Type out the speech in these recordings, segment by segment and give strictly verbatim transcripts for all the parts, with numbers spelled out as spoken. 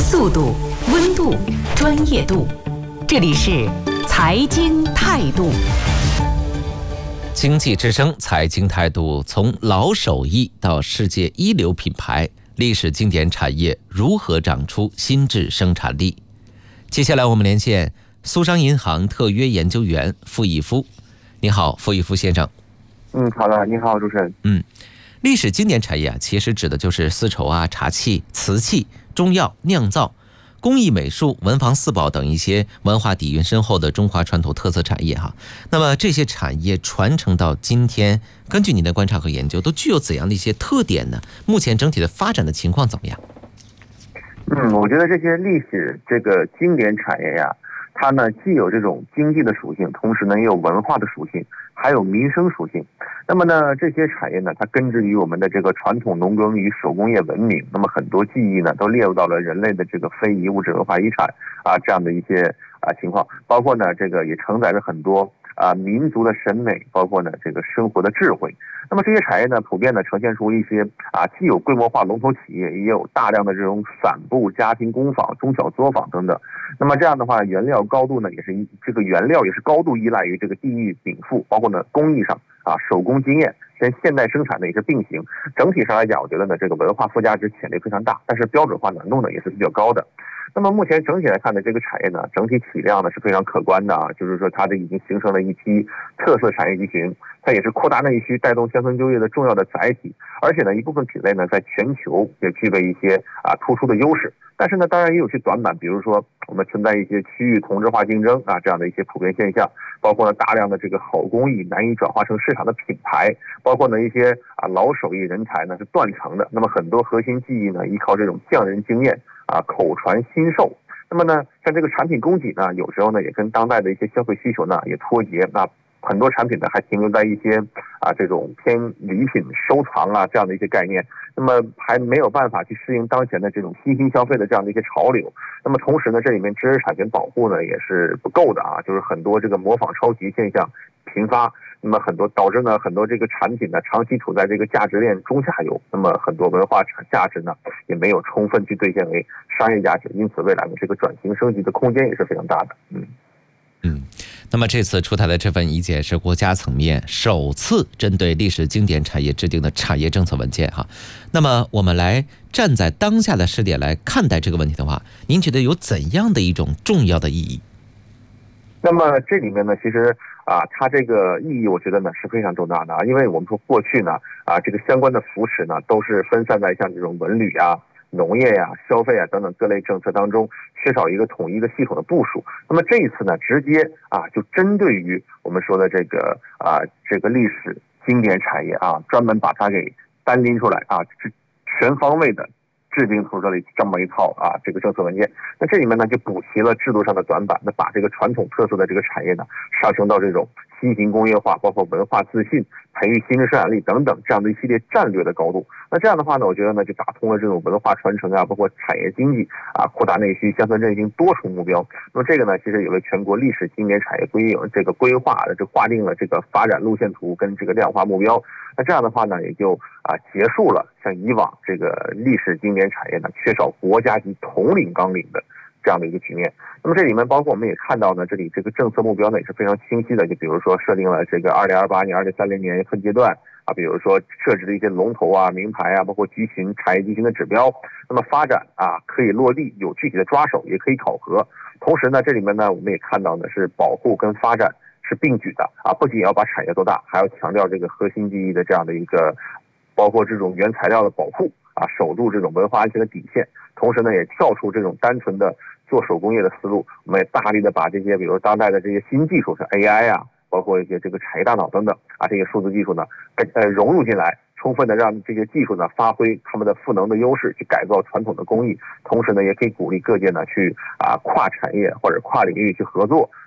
速度、温度、专业度，这里是财经态度。 经济之声财经态度，从老手艺到世界一流品牌，历史经典产业如何长出新质生产力？接下来我们连线苏商银行特约研究员傅义夫。你好，傅义夫先生。 嗯，好的，你好，主持人。 嗯，历史经典产业啊，其实指的就是丝绸啊、茶器、瓷器、中药、酿造、工艺美术、文房四宝等一些文化底蕴深厚的中华传统特色产业哈。那么这些产业传承到今天，根据您的观察和研究，都具有怎样的一些特点呢？目前整体的发展的情况怎么样？ 嗯，我觉得这些历史这个经典产业呀，它呢既有这种经济的属性，同时呢也有文化的属性，还有民生属性。那么呢，这些产业呢，它根植于我们的这个传统农耕与手工业文明。那么很多技艺呢，都列入到了人类的这个非遗物质文化遗产啊这样的一些啊情况。包括呢，这个也承载着很多啊民族的审美，包括呢这个生活的智慧。那么这些产业呢，普遍呢呈现出一些啊既有规模化龙头企业，也有大量的这种散布家庭工坊、中小作坊等等。那么这样的话，原料高度呢也是这个原料也是高度依赖于这个地域禀赋，包括呢工艺上啊手工经验跟现代生产呢也是并行。整体上来讲，我觉得呢这个文化附加值潜力非常大，但是标准化难度呢也是比较高的。那么目前整体来看呢，这个产业呢整体体量呢是非常可观的啊，就是说它这已经形成了一批特色产业集群，它也是扩大内需、带动乡村就业的重要的载体。而且呢，一部分品类呢在全球也具备一些啊突出的优势。但是呢，当然也有些短板，比如说我们存在一些区域同质化竞争啊这样的一些普遍现象，包括呢大量的这个好工艺难以转化成市场的品牌，包括呢一些啊老手艺人才呢是断层的。那么很多核心技艺呢依靠这种匠人经验啊口传心授。那么呢，像这个产品供给呢，有时候呢也跟当代的一些消费需求呢也脱节。那很多产品呢还停留在一些啊这种偏礼品收藏啊这样的一些概念，那么还没有办法去适应当前的这种新兴消费的这样的一些潮流。那么同时呢，这里面知识产权保护呢也是不够的啊，就是很多这个模仿抄袭现象频发。那么很多导致呢很多这个产品呢长期处在这个价值链中下游，那么很多文化价值呢也没有充分去兑现为商业价值，因此未来的这个转型升级的空间也是非常大的。嗯嗯，那么这次出台的这份意见是国家层面首次针对历史经典产业制定的产业政策文件哈。那么我们来站在当下的视点来看待这个问题的话，您觉得有怎样的一种重要的意义？ 那么这里面呢，其实啊，它这个意义我觉得呢是非常重大的啊，因为我们说过去呢啊，这个相关的扶持呢都是分散在像这种文旅啊、农业呀、啊、消费啊等等各类政策当中，缺少一个统一的系统的部署。那么这一次呢，直接啊就针对于我们说的这个啊这个历史经典产业啊，专门把它给单拎出来啊，全方位的制定出这里这么一套啊这个政策文件。那这里面呢就补齐了制度上的短板，那把这个传统特色的这个产业呢上升到这种新型工业化，包括文化自信、培育新质生产力等等这样的一系列战略的高度。那这样的话呢，我觉得呢就打通了这种文化传承啊，包括产业经济啊，扩大内需、乡村振兴多重目标。那么这个呢，其实也为全国历史经典产业规这个规划的这划定了这个发展路线图跟这个量化目标。那这样的话呢，也就啊结束了像以往这个历史经典产业呢缺少国家级统领纲领的这样的一个局面。那么这里面包括我们也看到呢，这里这个政策目标呢也是非常清晰的，就比如说设定了这个二零二八年、二零三零年分阶段啊，比如说设置了一些龙头啊、名牌啊，包括集群、产业集群的指标。那么发展啊可以落地，有具体的抓手，也可以考核。同时呢，这里面呢我们也看到呢是保护跟发展是并举的啊，不仅要把产业做大，还要强调这个核心技艺的这样的一个，包括这种原材料的保护啊，守住这种文化安全的底线。同时呢，也跳出这种单纯的做手工业的思路，我们也大力的把这些比如当代的这些新技术，像 A I 啊，包括一些这个产业大脑等等啊，这些数字技术呢，呃融入进来，充分的让这些技术呢发挥他们的赋能的优势，去改造传统的工艺。同时呢，也可以鼓励各界呢去啊跨产业或者跨领域去合作，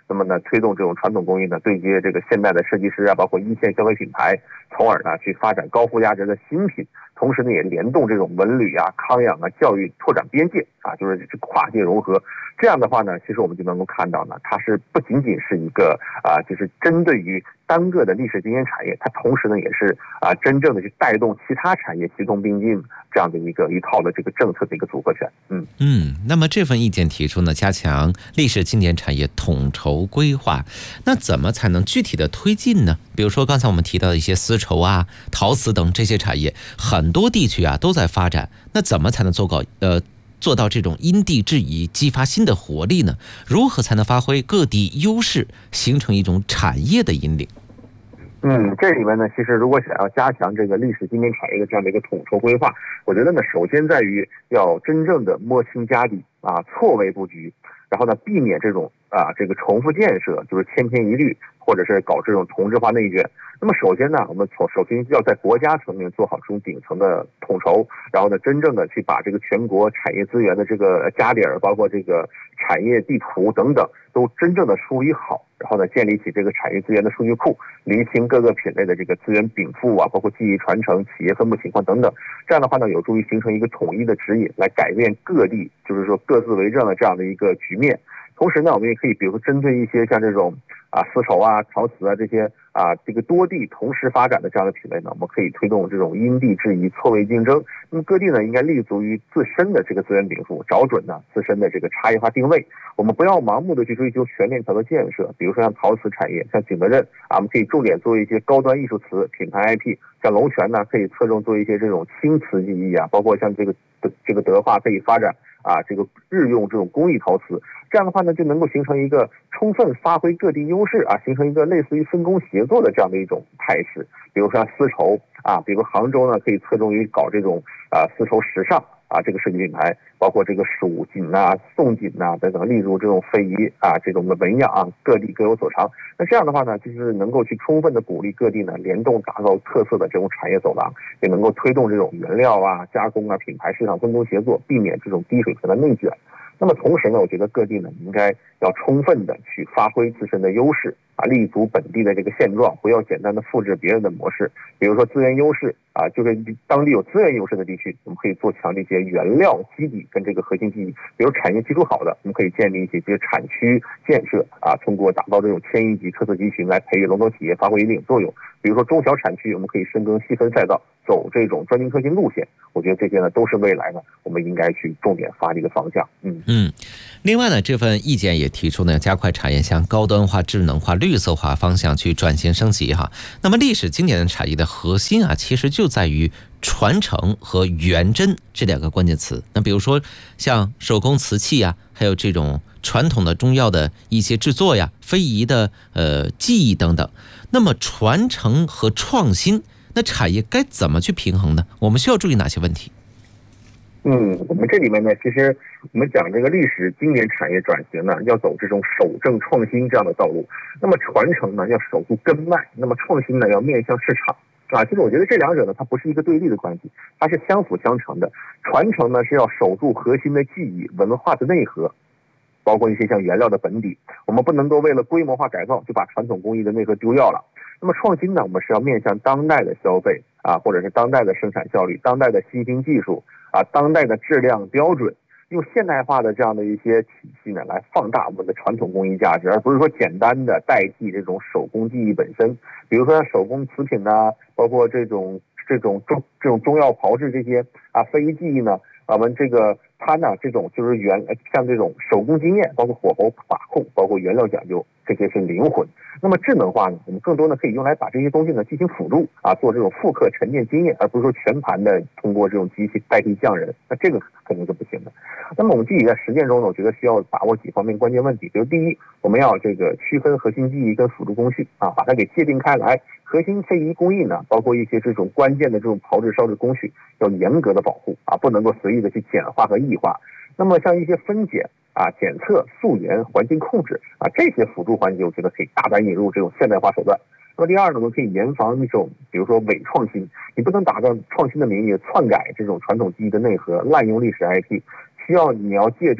那么呢，推动这种传统工艺呢，对接这个现代的设计师啊，包括一线消费品牌，从而呢去发展高附加值的新品，同时呢也联动这种文旅啊、康养啊、教育，拓展边界啊，就是跨界融合。这样的话呢，其实我们就能够看到呢，它是不仅仅是一个啊，就是针对于单个的历史经典产业，它同时呢也是啊，真正的去带动其他产业齐同并进这样的一个一套的这个政策的一个组合拳。嗯嗯，那么这份意见提出呢，加强历史经典产业统筹规划，那怎么才能具体的推进呢？比如说刚才我们提到的一些丝绸啊、陶瓷等这些产业，很多地区啊都在发展，那怎么才能做到呃？做到这种因地制宜，激发新的活力呢？如何才能发挥各地优势，形成一种产业的引领？ 嗯，这里面呢，其实如果想要加强这个历史经典产业的这样的一个统筹规划，我觉得呢，首先在于要真正的摸清家底啊，错位布局，然后呢，避免这种啊这个重复建设，就是千篇一律，或者是搞这种同质化内卷。那么首先呢，我们从首先要在国家层面做好这种顶层的统筹，然后呢，真正的去把这个全国产业资源的这个家底儿，包括这个产业地图等等，都真正的梳理好，然后呢，建立起这个产业资源的数据库，厘清各个品类的这个资源禀赋啊，包括技艺传承、企业分布情况等等。这样的话呢，有助于形成一个统一的指引，来改变各地就是说各自为政的这样的一个局面。同时呢，我们也可以比如说针对一些像这种啊丝绸啊、陶瓷啊这些啊这个多地同时发展的这样的品类呢，我们可以推动这种因地制宜、错位竞争。那么各地呢，应该立足于自身的这个资源禀赋，找准呢自身的这个差异化定位。我们不要盲目的去追求全链条的建设，比如说像陶瓷产业，像景德镇啊，我们可以重点做一些高端艺术瓷品牌 I P， 像龙泉呢，可以侧重做一些这种轻瓷技艺啊，包括像这个这个德化可以发展啊，这个日用这种工艺陶瓷，这样的话呢，就能够形成一个充分发挥各地优势啊，形成一个类似于分工协作的这样的一种态势。比如说像丝绸啊，比如杭州呢，可以侧重于搞这种啊丝绸时尚啊这个设计品牌，包括这个蜀锦呐、宋锦呐等等，例如这种非遗啊这种的纹样啊，各地各有所长。那这样的话呢，就是能够去充分的鼓励各地呢联动打造特色的这种产业走廊，也能够推动这种原料啊、加工啊、品牌市场分工协作，避免这种低水平的内卷。那么同时呢，我觉得各地呢应该要充分的去发挥自身的优势啊，立足本地的这个现状，不要简单的复制别人的模式。比如说资源优势啊，就是当地有资源优势的地区，我们可以做强这些原料基底跟这个核心基底。比如产业基础好的，我们可以建立一些这些产区建设啊，通过打造这种千亿级特色集群来培育龙头企业，发挥引领作用。比如说中小产区，我们可以深耕细分赛道，走这种专精特新路线。我觉得这些呢都是未来呢我们应该去重点发力的方向。嗯嗯，另外呢，这份意见也提出呢，加快产业向高端化、智能化、绿色化方向去转型升级哈。那么历史经典的产业的核心啊，其实就在于传承和原真这两个关键词。那比如说像手工瓷器啊，还有这种传统的中药的一些制作呀，非遗的呃技艺等等。那么传承和创新，那产业该怎么去平衡呢？我们需要注意哪些问题？ 嗯，我们这里面呢，其实我们讲这个历史经典产业转型呢，要走这种守正创新这样的道路。那么传承呢，要守住根脉；那么创新呢，要面向市场。啊，其实我觉得这两者呢，它不是一个对立的关系，它是相辅相成的。传承呢，是要守住核心的技艺、文化的内核，包括一些像原料的本底，我们不能够为了规模化改造就把传统工艺的内核丢掉了。那么创新呢，我们是要面向当代的消费啊，或者是当代的生产效率、当代的新兴技术啊、当代的质量标准，用现代化的这样的一些体系呢，来放大我们的传统工艺价值，而不是说简单的代替这种手工技艺本身。比如说像手工瓷品呐、啊，包括这种这种中这种中药炮制这些啊非遗技艺呢，我们这个它呢这种就是原像这种手工经验，包括火候把控，包括原料讲究，这些是灵魂。那么智能化呢，我们更多的可以用来把这些东西呢进行辅助啊，做这种复刻沉淀经验，而不是说全盘的通过这种机器代替匠人，那这个肯定是不行的。那么我们具体在实践中呢，我觉得需要把握几方面关键问题，比如第一，我们要这个区分核心技艺跟辅助工序啊，把它给界定开来。核心非遗工艺呢，包括一些这种关键的这种炮制烧制工序，要严格的保护啊，不能够随意的去简化和异化。那么像一些分拣啊、检测、溯源、环境控制啊这些辅助环节，我觉得可以大胆引入这种现代化手段。那么第二呢，我们可以严防一种，比如说伪创新，你不能打着创新的名义篡改这种传统技艺的内核，滥用历史 I P， 需要你要借这种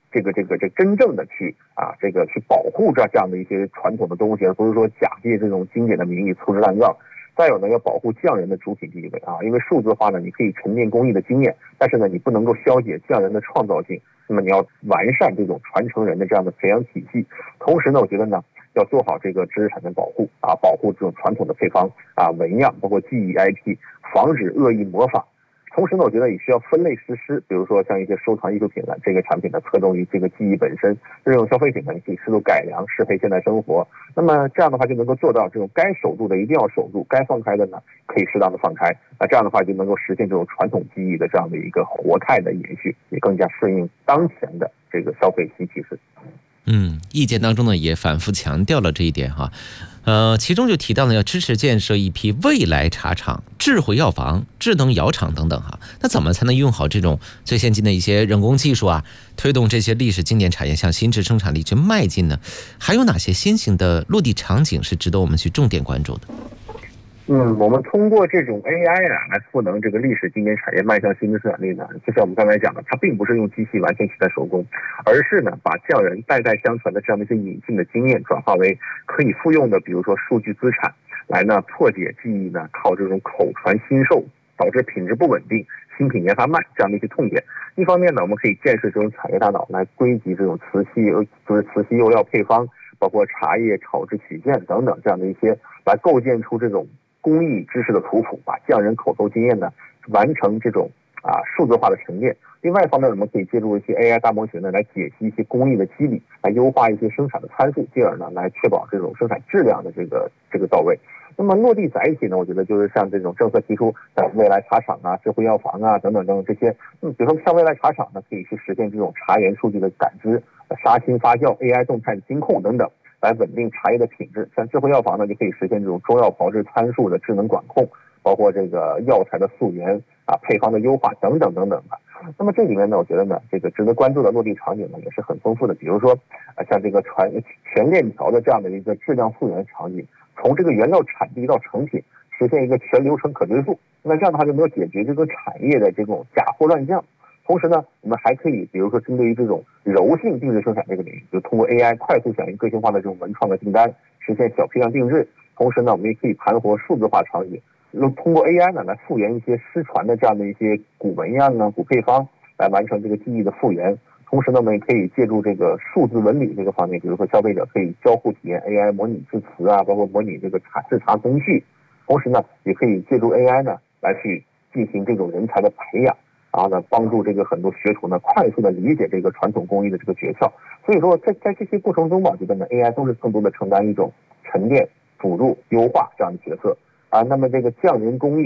这个这个这真正的去啊这个去保护这这样的一些传统的东西，而不是说假借这种经典的名义粗制滥造。再有呢，要保护匠人的主体地位啊，因为数字化呢，你可以沉淀工艺的经验，但是呢，你不能够消解匠人的创造性。那么你要完善这种传承人的这样的培养体系，同时呢，我觉得呢，要做好这个知识产权保护啊，保护这种传统的配方啊、纹样，包括技艺 I P， 防止恶意模仿。同时呢，我觉得也需要分类实施，比如说像一些收藏艺术品呢，这个产品呢侧重于这个技艺本身；日用消费品呢，你可以适度改良，适配现代生活。那么这样的话就能够做到这种该守住的一定要守住，该放开的呢可以适当的放开。那这样的话就能够实现这种传统技艺的这样的一个活态的延续，也更加顺应当前的这个消费新趋势。 嗯，意见当中呢也反复强调了这一点哈，呃，其中就提到了要支持建设一批未来茶厂、智慧药房、智能窑厂等等哈。那怎么才能用好这种最先进的一些人工技术啊，推动这些历史经典产业向新质生产力去迈进呢？还有哪些新型的落地场景是值得我们去重点关注的？ 嗯，我们通过这种 A I 啊来赋能这个历史经典产业迈向新的生产力呢，就像我们刚才讲的，它并不是用机器完全取代手工，而是呢把匠人代代相传的这样的一些引进的经验转化为可以复用的，比如说数据资产，来呢破解技艺呢靠这种口传心授导致品质不稳定、新品研发慢这样的一些痛点。一方面呢，我们可以建设这种产业大脑来归集这种瓷器，就是瓷器釉料配方，包括茶叶、炒制、曲线等等这样的一些，来构建出这种工艺知识的图谱，把匠人口头经验呢完成这种啊数字化的沉淀。另外一方面，我们可以借助一些 A I 大模型呢来解析一些工艺的机理，来优化一些生产的参数，进而呢来确保这种生产质量的这个这个到位。那么落地载体呢，我觉得就是像这种政策提出的未来茶厂啊、智慧药房啊等等等等这些，嗯，比如说像未来茶厂呢，可以去实现这种茶园数据的感知、杀青发酵、A I 动态监控等等，来稳定茶叶的品质。像智慧药房呢，就可以实现这种中药炮制参数的智能管控，包括这个药材的溯源啊、配方的优化等等等等的。那么这里面呢，我觉得呢，这个值得关注的落地场景呢也是很丰富的。比如说啊，像这个传全链条的这样的一个质量溯源场景，从这个原料产地到成品，实现一个全流程可追溯。那这样的话就能够解决这个产业的这种假货乱象。同时呢，我们还可以，比如说针对于这种柔性定制生产这个领域，就通过 A I 快速响应个性化的这种文创的订单，实现小批量定制。同时呢，我们也可以盘活数字化场景，用通过 A I 呢来复原一些失传的这样的一些古纹样啊、古配方，来完成这个技艺的复原。同时呢，我们也可以借助这个数字纹理这个方面，比如说消费者可以交互体验 A I 模拟制词啊，包括模拟这个茶制茶工序。同时呢，也可以借助 A I 呢来去进行这种人才的培养。然后呢，帮助这个很多学徒呢快速的理解这个传统工艺的这个诀窍。所以说在，在在这些过程中吧，我觉得呢 ，A I 都是更多的承担一种沉淀、辅助、优化这样的角色啊。那么这个匠人工艺